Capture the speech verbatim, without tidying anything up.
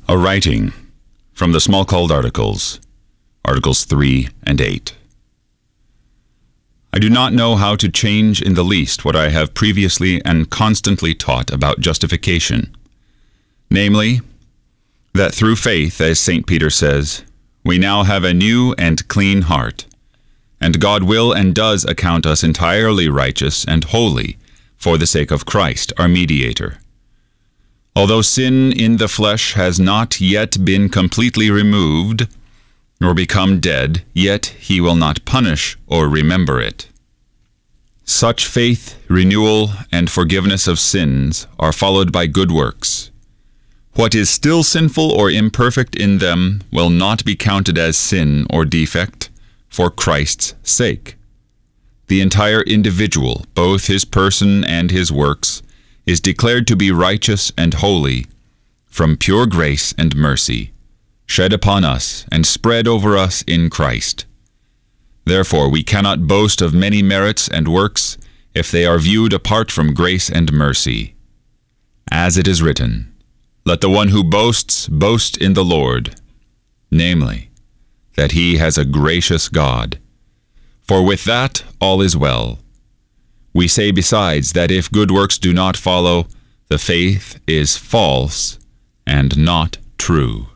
A writing from the Smalcald Articles, Articles three and eight. I do not know how to change in the least what I have previously and constantly taught about justification, namely, that through faith, as Saint Peter says, we now have a new and clean heart, and God will and does account us entirely righteous and holy for the sake of Christ, our mediator. Although sin in the flesh has not yet been completely removed, nor become dead, yet he will not punish or remember it. Such faith, renewal, and forgiveness of sins are followed by good works. What is still sinful or imperfect in them will not be counted as sin or defect for Christ's sake. The entire individual, both his person and his works, is declared to be righteous and holy from pure grace and mercy, shed upon us and spread over us in Christ. Therefore, we cannot boast of many merits and works if they are viewed apart from grace and mercy. As it is written, "Let the one who boasts boast in the Lord," namely, that he has a gracious God. For with that all is well. We say besides that if good works do not follow, the faith is false and not true.